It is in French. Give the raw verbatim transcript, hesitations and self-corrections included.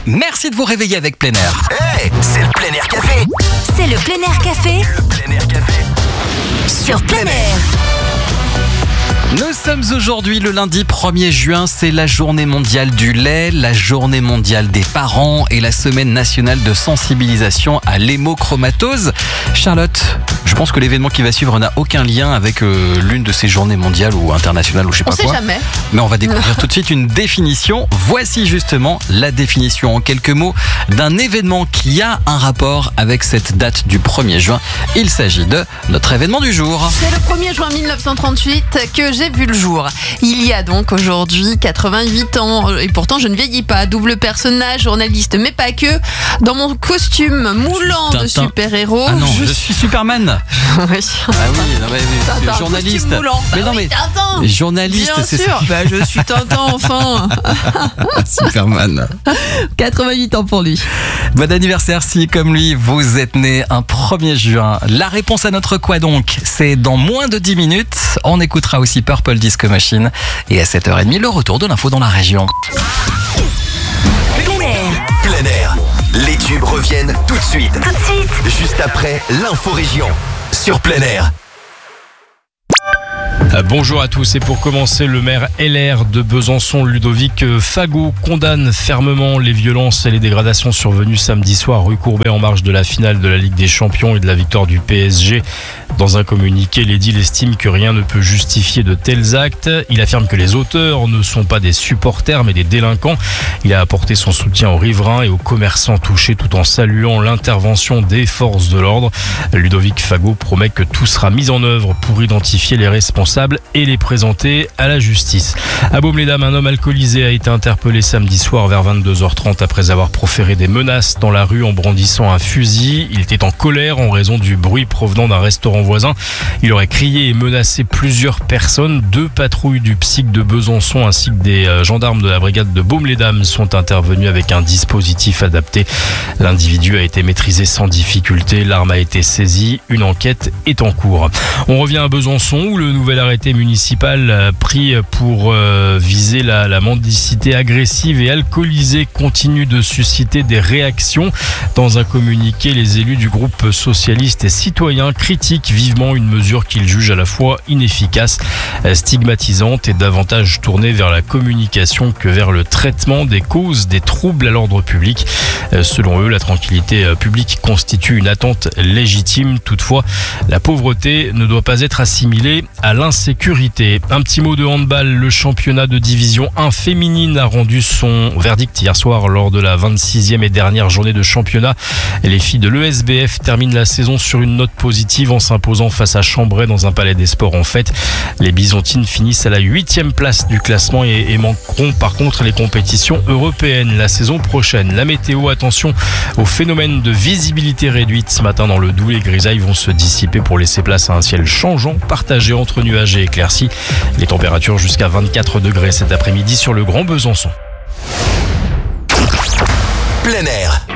Merci de vous réveiller avec Plein Air. Hey, c'est le Plein Air Café. C'est le Plein Air Café Le Plein Air Café sur Plein Air. Nous sommes aujourd'hui le lundi premier juin, c'est la journée mondiale du lait, la journée mondiale des parents et la semaine nationale de sensibilisation à l'hémochromatose. Charlotte, je pense que l'événement qui va suivre n'a aucun lien avec euh, l'une de ces journées mondiales ou internationales ou je sais On pas sait quoi. jamais. Mais on va découvrir tout de suite une définition. Voici justement la définition en quelques mots d'un événement qui a un rapport avec cette date du premier juin. Il s'agit de notre événement du jour. C'est le premier juin mille neuf cent trente-huit que j'ai vu le jour. Il y a donc aujourd'hui quatre-vingt-huit ans. Et pourtant, je ne vieillis pas. Double personnage, journaliste, mais pas que. Dans mon costume moulant de Tintin. super-héros. Ah non, je, je suis Superman. Oui. Ah oui, non, mais, mais, Tintin, c'est journaliste. costume moulant. Mais Bah non oui, mais Tintin. journaliste, Bien c'est sûr. Bah, je suis Tintin, enfin. Superman. quatre-vingt-huit ans pour lui. Bon anniversaire si, comme lui, vous êtes né un premier juin. La réponse à notre quoi donc, c'est dans moins de dix minutes. On écoutera aussi Purple Disco Machine. Et à sept heures trente, le retour de l'info dans la région. Plein Air. Plein Air. Les tubes reviennent tout de suite. Tout de suite. Juste après l'info région sur Plein Air. Bonjour à tous et pour commencer, le maire L R de Besançon, Ludovic Fagot, condamne fermement les violences et les dégradations survenues samedi soir rue Courbet en marge de la finale de la Ligue des Champions et de la victoire du P S G. Dans un communiqué, l'édile estime que rien ne peut justifier de tels actes. Il affirme que les auteurs ne sont pas des supporters mais des délinquants. Il a apporté son soutien aux riverains et aux commerçants touchés tout en saluant l'intervention des forces de l'ordre. Ludovic Fagot promet que tout sera mis en œuvre pour identifier les responsables et les présenter à la justice. À Baume-les-Dames, un homme alcoolisé a été interpellé samedi soir vers vingt-deux heures trente après avoir proféré des menaces dans la rue en brandissant un fusil. Il était en colère en raison du bruit provenant d'un restaurant voisin. Il aurait crié et menacé plusieurs personnes. Deux patrouilles du P S I C de Besançon ainsi que des gendarmes de la brigade de Baume-les-Dames sont intervenus avec un dispositif adapté. L'individu a été maîtrisé sans difficulté. L'arme a été saisie. Une enquête est en cours. On revient à Besançon où le nouvel arrêté municipal pris pour euh, viser la, la mendicité agressive et alcoolisée continue de susciter des réactions. Dans un communiqué, les élus du groupe socialiste et citoyen critiquent vivement une mesure qu'ils jugent à la fois inefficace, stigmatisante et davantage tournée vers la communication que vers le traitement des causes des troubles à l'ordre public. Selon eux, la tranquillité publique constitue une attente légitime. Toutefois, la pauvreté ne doit pas être assimilée à l'insécurité. Un petit mot de handball. Le championnat de division un féminine a rendu son verdict hier soir lors de la vingt-sixième et dernière journée de championnat. Les filles de l'E S B F terminent la saison sur une note positive en s'imposant face à Chambray dans un palais des sports en fête. Les Byzantines finissent à la huitième place du classement et, et manqueront par contre les compétitions européennes la saison prochaine. La météo, attention au phénomène de visibilité réduite. Ce matin dans le Doubs, les grisailles vont se dissiper pour laisser place à un ciel changeant, partagé entre nuages et éclaircies. Les températures jusqu'à vingt-quatre degrés cet après-midi sur le Grand Besançon. Plein Air.